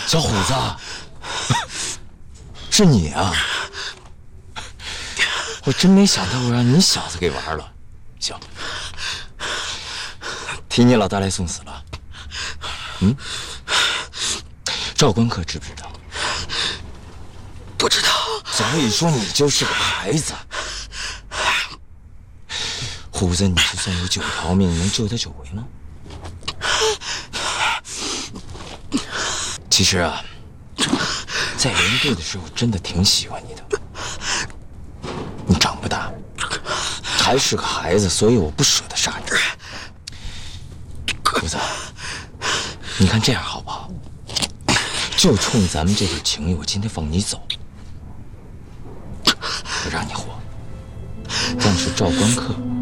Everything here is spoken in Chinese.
小虎子，是你啊！我真没想到我让你小子给玩了。行，替你老大来送死了。赵关客知不知道？ 不知道。 所以说你就是个孩子。虎子，你就算有9条命，能救他9回吗？其实啊，在连队的时候真的挺喜欢你的。你长不大，还是个孩子，所以我不舍得杀你。虎子，你看这样好不好？就冲咱们这份情谊，我今天放你走，我让你活。但是赵关客